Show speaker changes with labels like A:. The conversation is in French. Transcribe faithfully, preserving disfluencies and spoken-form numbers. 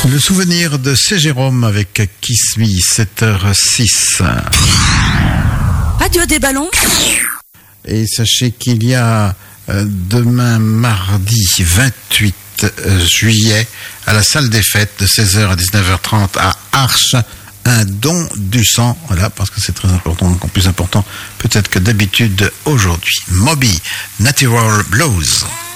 A: Le souvenir de C. Jérôme avec Kiss Me, sept heures six.
B: Radio des ballons.
A: Et sachez qu'il y a euh, demain mardi vingt-huit juillet à la salle des fêtes de seize heures à dix-neuf heures trente à Arches, un don du sang, voilà, parce que c'est très important, encore plus important peut-être que d'habitude aujourd'hui. Moby, Natural Blues.